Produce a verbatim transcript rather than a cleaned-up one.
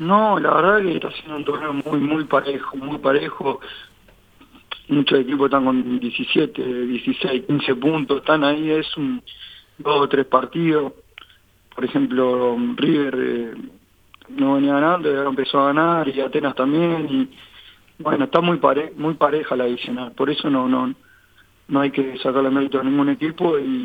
No, la verdad que está siendo un torneo muy, muy parejo, muy parejo. Muchos equipos están con diecisiete, dieciséis, quince puntos, están ahí, es un dos o tres partidos. Por ejemplo, River eh, no venía ganando y ahora empezó a ganar, y Atenas también, y bueno, está muy pare muy pareja la adicional, por eso no no no hay que sacarle mérito a ningún equipo y